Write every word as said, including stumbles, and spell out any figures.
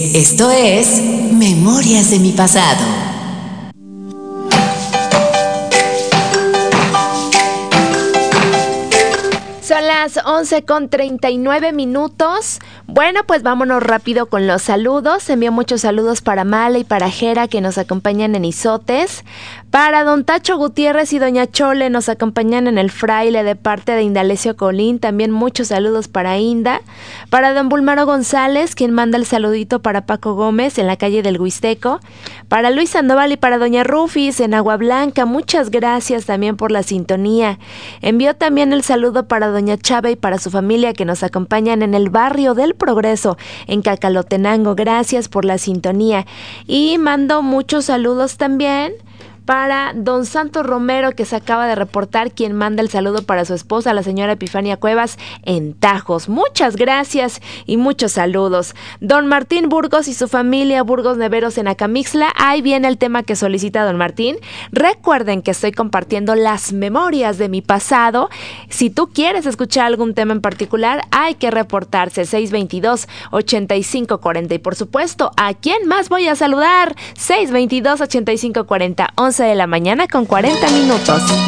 Esto es Memorias de mi pasado. Son las once con treinta y nueve minutos. Bueno, pues vámonos rápido con los saludos. Envío muchos saludos para Mala y para Jera, que nos acompañan en Izotes. Para don Tacho Gutiérrez y doña Chole, nos acompañan en el Fraile de parte de Indalecio Colín. También muchos saludos para Inda. Para don Bulmaro González, quien manda el saludito para Paco Gómez en la calle del Huisteco. Para Luis Sandoval y para doña Rufis en Agua Blanca, muchas gracias también por la sintonía. Envío también el saludo para doña Chava y para su familia, que nos acompañan en el barrio del Progreso, en Cacalotenango. Gracias por la sintonía. Y mando muchos saludos también para don Santos Romero, que se acaba de reportar, quien manda el saludo para su esposa, la señora Epifania Cuevas, en Tajos. Muchas gracias y muchos saludos. Don Martín Burgos y su familia, Burgos Neveros en Acamixla. Ahí viene el tema que solicita don Martín. Recuerden que estoy compartiendo las memorias de mi pasado. Si tú quieres escuchar algún tema en particular, hay que reportarse seis veintidós, ochenta y cinco cuarenta. Y por supuesto, ¿a quién más voy a saludar? seis veintidós, ochenta y cinco cuarenta, once de la mañana con cuarenta minutos.